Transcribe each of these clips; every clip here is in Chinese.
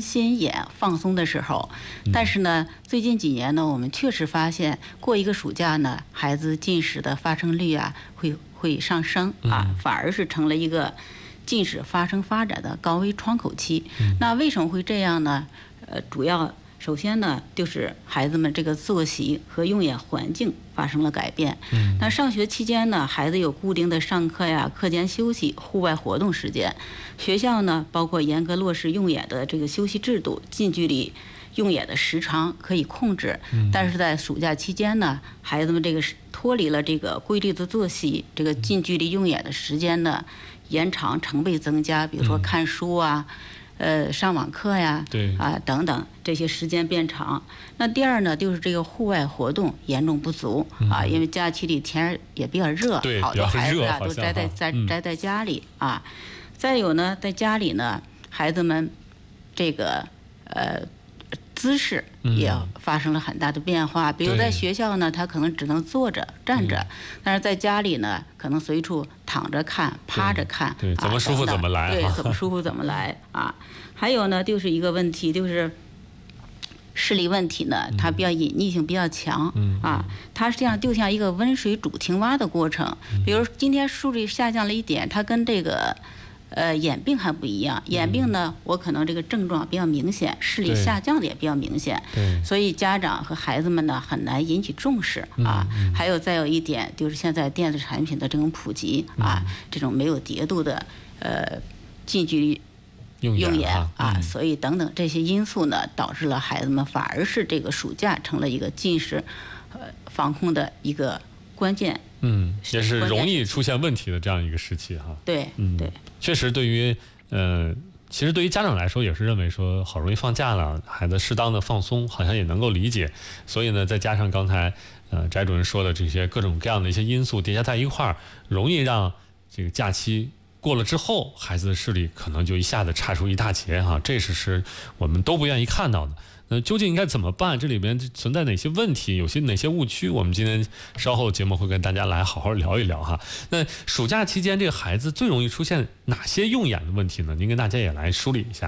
心眼放松的时候。但是呢，最近几年呢，我们确实发现，过一个暑假呢，孩子近视的发生率啊会上升啊，反而是成了一个近视发生发展的高危窗口期。那为什么会这样呢？主要首先呢，就是孩子们这个作息和用眼环境发生了改变。那上学期间呢，孩子有固定的上课呀、课间休息、户外活动时间。学校呢，包括严格落实用眼的这个休息制度，近距离用眼的时长可以控制。但是在暑假期间呢，孩子们这个脱离了这个规律的作息，这个近距离用眼的时间呢延长成倍增加。比如说看书啊。上网课呀，等等，这些时间变长。那第二呢，就是这个户外活动严重不足啊，因为假期里天也比较热，好多孩子啊都宅在家里啊。再有呢，在家里呢，孩子们这个姿势也发生了很大的变化。比如在学校呢，他可能只能坐着、站着，但是在家里呢，可能随处躺着看、趴着看， 对，怎么舒服怎么来， 对，怎么舒服怎么来啊。还有呢，就是一个问题，就是视力问题呢，它比较隐匿性比较强啊，它实际上就像一个温水煮青蛙的过程。比如今天视力下降了一点，它跟这个眼病还不一样。眼病呢，我可能这个症状比较明显，视力下降的也比较明显，所以家长和孩子们呢很难引起重视啊。还有再有一点就是现在电子产品的这种普及啊，这种没有节度的近距离用眼啊，所以等等这些因素呢，导致了孩子们反而是这个暑假成了一个近视防控的一个关键。 也是容易出现问题的这样一个时期哈。 对，对， 确实对于其实对于家长来说也是认为说好容易放假了，孩子适当的放松，好像也能够理解。所以呢，再加上刚才翟主任说的这些各种各样的一些因素叠加在一块儿，容易让这个假期过了之后，孩子的视力可能就一下子差出一大截哈，这是我们都不愿意看到的。究竟应该怎么办？这里边存在哪些问题？有哪些误区？我们今天稍后节目会跟大家来好好聊一聊哈。那暑假期间，这个孩子最容易出现哪些用眼的问题呢？您跟大家也来梳理一下。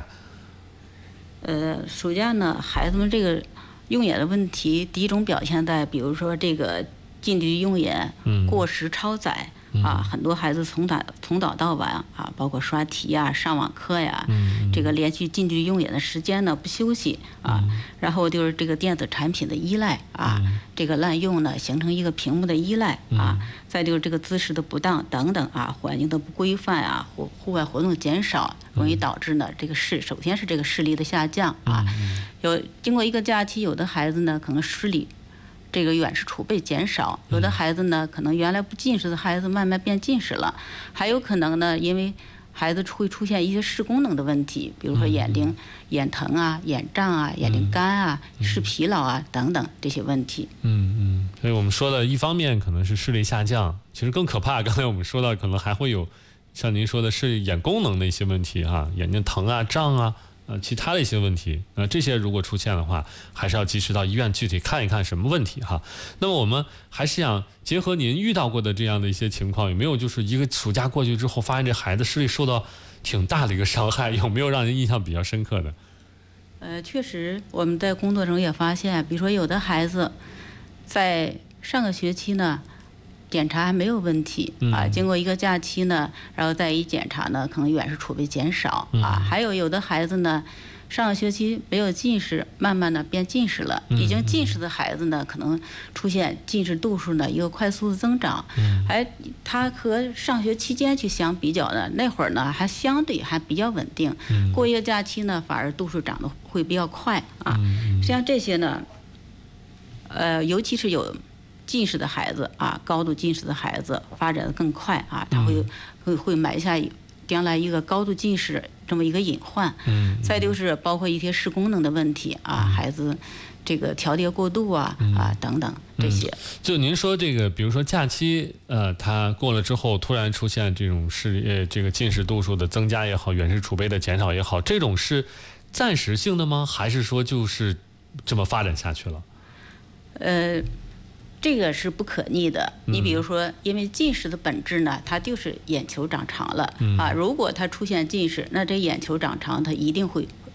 暑假呢，孩子们这个用眼的问题，第一种表现在，比如说这个近距离用眼过时超载。很多孩子从早到晚啊，包括刷题呀、上网课呀，这个连续近距离用眼的时间呢不休息啊，然后就是这个电子产品的依赖啊，这个滥用呢形成一个屏幕的依赖啊，再就是这个姿势的不当等等啊，环境的不规范啊，户外活动减少，容易导致呢这个首先是这个视力的下降啊，经过一个假期，有的孩子呢可能视力这个远视储备减少，有的孩子呢可能原来不近视的孩子慢慢变近视了，还有可能呢因为孩子会出现一些视功能的问题，比如说眼疼啊、眼胀啊、眼睛干啊、视疲劳啊等等这些问题。 所以我们说的一方面可能是视力下降，其实更可怕，刚才我们说到可能还会有像您说的是眼功能的一些问题哈，眼睛疼啊、胀啊。其他的一些问题，这些如果出现的话，还是要及时到医院具体看一看什么问题哈。那么我们还是想结合您遇到过的这样的一些情况，有没有就是一个暑假过去之后，发现这孩子视力受到挺大的一个伤害，有没有让人印象比较深刻的？ 确实我们在工作中也发现，比如说有的孩子在上个学期呢检查还没有问题啊，经过一个假期呢，然后再一检查呢，可能远视储备减少啊。还有的孩子呢，上个学期没有近视，慢慢的变近视了。已经近视的孩子呢，可能出现近视度数呢一个快速的增长。他和上学期间去相比较呢，那会儿呢还相对还比较稳定。过一个假期呢，反而度数涨得会比较快啊。像这些呢，尤其是有近视的孩子啊，高度近视的孩子发展的更快啊，他会埋下将来一个高度近视这么一个隐患。再就是包括一些视功能的问题啊，孩子这个调节过度啊等等这些。 就您说这个，比如说假期他过了之后，突然出现这种这个近视度数的增加也好，远视储备的减少也好，这种是暂时性的吗？还是说就是这么发展下去了？ 这个是不可逆的。你比如说，因为近视的本质呢，它就是眼球长长了啊。如果它出现近视，那这眼球长长，它一定会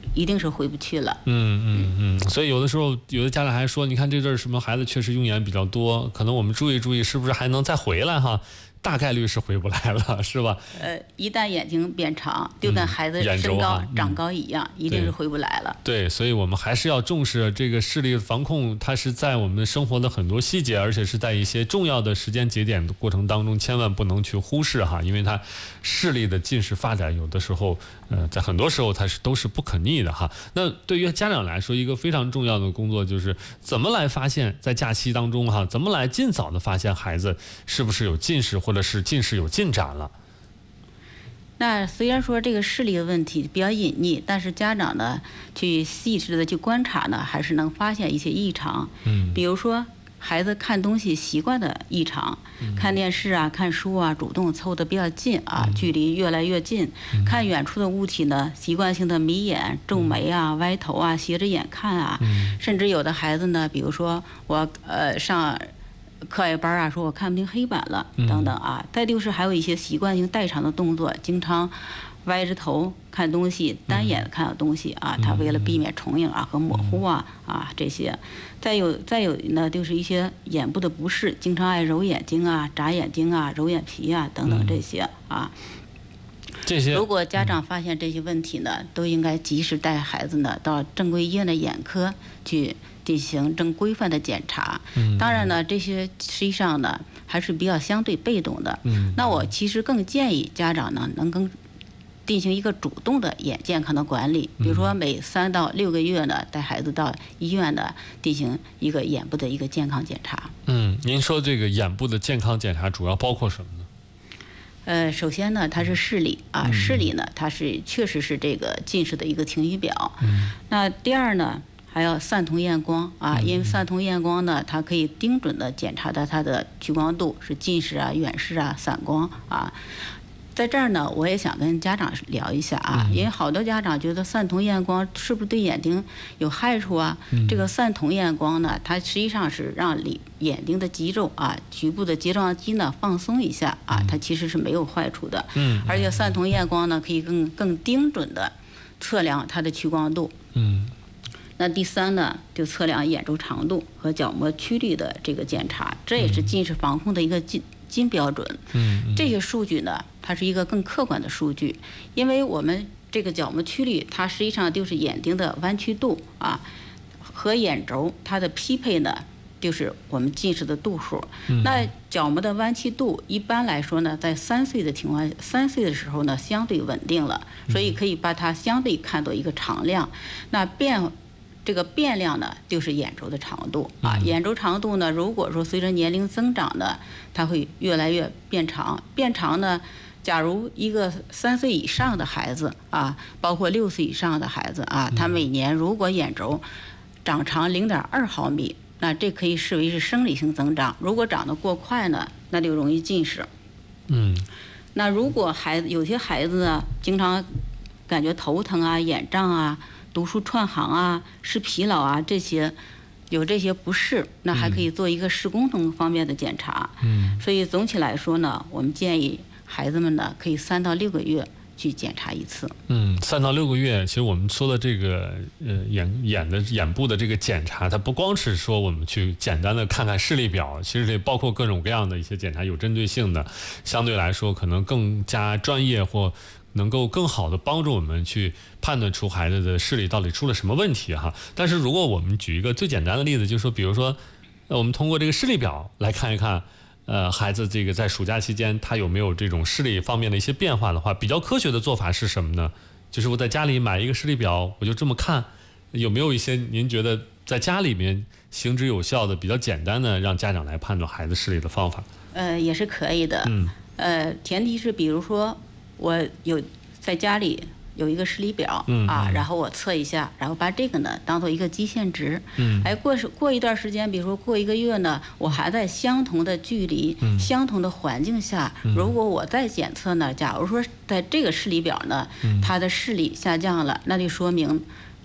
一定是回不去了。 所以有的时候有的家长还说，你看这阵儿什么孩子确实用眼比较多，可能我们注意注意，是不是还能再回来哈？大概率是回不来了，是吧？ 一旦眼睛变长，就跟孩子身高长高一样，一定是回不来了。 对，所以我们还是要重视这个视力防控，它是在我们生活的很多细节，而且是在一些重要的时间节点的过程当中，千万不能去忽视哈，因为它视力的近视发展有的时候，在很多时候它都是不可逆的哈。那对于家长来说，一个非常重要的工作就是怎么来发现，在假期当中哈，怎么来尽早的发现孩子是不是有近视，或者是近视有进展了。 那虽然说这个视力的问题比较隐匿，但是家长呢去细致的去观察呢，还是能发现一些异常。比如说孩子看东西习惯的异常，看电视啊、看书啊，主动凑得比较近啊，距离越来越近。看远处的物体呢，习惯性的眯眼、皱眉啊、歪头啊、斜着眼看啊，甚至有的孩子呢，比如说我上课外班啊，说我看不清黑板了等等啊。再就是还有一些习惯性代偿的动作，经常歪着头看东西，单眼看到东西啊，他为了避免重影啊和模糊啊这些。再有呢，就是一些眼部的不适，经常爱揉眼睛啊、眨眼睛啊、揉眼皮啊等等这些啊。 这些如果家长发现这些问题呢，都应该及时带孩子呢到正规医院的眼科去进行正规范的检查。当然呢，这些实际上呢还是比较相对被动的。那我其实更建议家长呢能更进行一个主动的眼健康的管理，比如说每3到6个月呢，带孩子到医院呢进行一个眼部的一个健康检查。 您说这个眼部的健康检查主要包括什么呢？ 首先呢，它是视力啊，视力呢，它是确实是这个近视的一个晴雨表。那第二呢，还要散瞳验光啊，因为散瞳验光呢，它可以精准的检查到它的屈光度是近视啊、远视啊、散光啊。在这儿呢，我也想跟家长聊一下啊，因为好多家长觉得散瞳验光是不是对眼睛有害处啊？这个散瞳验光呢，它实际上是让眼睛的肌肉啊、局部的睫状肌呢放松一下啊，它其实是没有坏处的。而且散瞳验光呢，可以更精准的测量它的屈光度。那第三呢，就测量眼周长度和角膜曲率的这个检查，这也是近视防控的一个金标准。这些数据呢，它是一个更客观的数据，因为我们这个角膜曲率，它实际上就是眼睛的弯曲度啊，和眼轴它的匹配呢，就是我们近视的度数。那角膜的弯曲度一般来说呢，在3岁的时候呢，相对稳定了，所以可以把它相对看作一个常量。那这个变量呢，就是眼轴的长度啊。眼轴长度呢，如果说随着年龄增长呢，它会越来越变长。变长呢，假如一个3岁以上的孩子啊，包括6岁以上的孩子啊，他每年如果眼轴长长0.2毫米，那这可以视为是生理性增长。如果长得过快呢，那就容易近视。那如果有些孩子呢，经常感觉头疼啊、眼胀啊、读书串行啊、视疲劳啊，有这些不适，那还可以做一个视功能方面的检查。所以总体来说呢，我们建议孩子们呢可以3到6个月去检查一次。 3到6个月，其实我们说的这个眼部的这个检查，它不光是说我们去简单的看看视力表，其实这包括各种各样的一些检查，有针对性的，相对来说可能更加专业或能够更好的帮助我们去判断出孩子的视力到底出了什么问题哈。但是如果我们举一个最简单的例子，就是说，比如说，我们通过这个视力表来看一看，孩子这个在暑假期间他有没有这种视力方面的一些变化的话，比较科学的做法是什么呢？就是我在家里买一个视力表，我就这么看，有没有一些您觉得在家里面行之有效的、比较简单的让家长来判断孩子视力的方法？ 也是可以的。前提是比如说我在家里有一个视力表然后我测一下，然后把这个呢当做一个基线值。过一段时间，比如说过1个月呢，我还在相同的距离、相同的环境下，如果我再检测呢，假如说在这个视力表呢，它的视力下降了，那就说明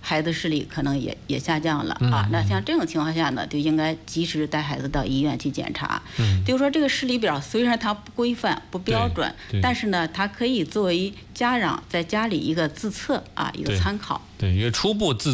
孩子视力可能也下降了啊。那像这种情况下呢，就应该及时带孩子到医院去检查。就是说这个视力表虽然它不规范、不标准，但是呢，它可以作为家长在家里一个自测啊，一个参考。 对，一个初步自